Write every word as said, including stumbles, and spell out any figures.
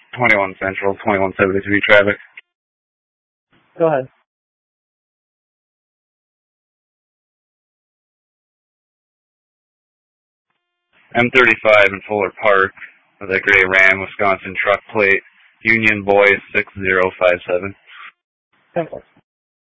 twenty-one Central, twenty-one seventy-three traffic. Go ahead. M thirty-five in Fuller Park with a gray Ram, Wisconsin truck plate, Union Boy six zero five seven. ten four.